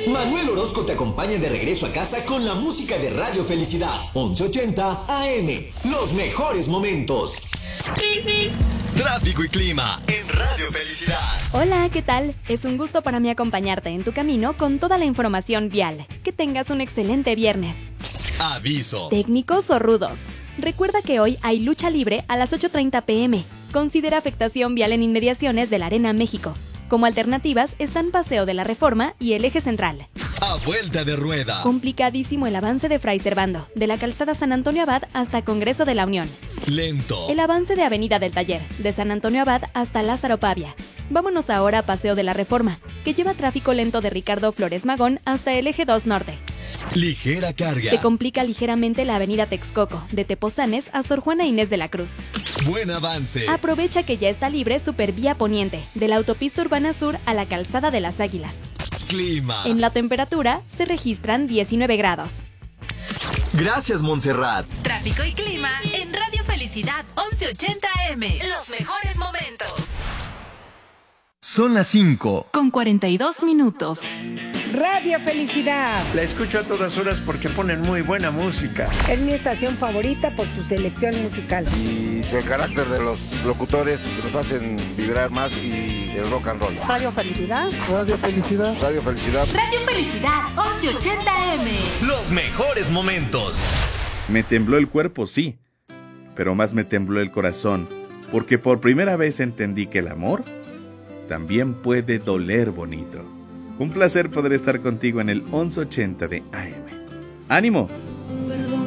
Manuel Orozco te acompaña de regreso a casa con la música de Radio Felicidad. 1180 AM. Los mejores momentos. Tráfico y clima en Radio Felicidad. Hola, ¿qué tal? Es un gusto para mí acompañarte en tu camino con toda la información vial. Que tengas un excelente viernes. Aviso. ¿Técnicos o rudos? Recuerda que hoy hay lucha libre a las 8:30 p.m. Considera afectación vial en inmediaciones de la Arena México. Como alternativas están Paseo de la Reforma y el Eje Central. A vuelta de rueda. Complicadísimo el avance de Fray Servando, de la calzada San Antonio Abad hasta Congreso de la Unión. Lento. El avance de Avenida del Taller, de San Antonio Abad hasta Lázaro Pavia. Vámonos ahora a Paseo de la Reforma, que lleva tráfico lento de Ricardo Flores Magón hasta el Eje 2 Norte. Ligera carga. Se complica ligeramente la Avenida Texcoco, de Tepozanes a Sor Juana Inés de la Cruz. Buen avance. Aprovecha que ya está libre Supervía Poniente, de la Autopista Urbana Sur a la Calzada de las Águilas. Clima. En la temperatura se registran 19 grados. Gracias, Montserrat. Tráfico y clima en Radio Felicidad 1180 AM. Los mejores momentos. Son las 5. Con 42 minutos. Radio Felicidad. La escucho a todas horas porque ponen muy buena música. Es mi estación favorita por su selección musical. Y el carácter de los locutores nos hacen vibrar más y el rock and roll. Radio Felicidad. Radio Felicidad. Radio Felicidad. Radio Felicidad 1180 AM. Los mejores momentos. Me tembló el cuerpo, sí, pero más me tembló el corazón, porque por primera vez entendí que el amor también puede doler bonito. Un placer poder estar contigo en el 1180 de AM. ¡Ánimo!